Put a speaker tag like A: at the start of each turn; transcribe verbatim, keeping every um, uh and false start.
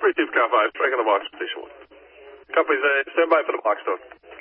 A: Received car five, breaking the box, station one. Company's uh, stand by for the box door.